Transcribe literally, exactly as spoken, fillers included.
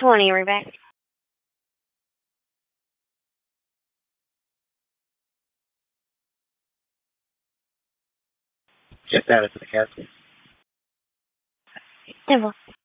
twenty, are we back? Just add it to the casket. Simple.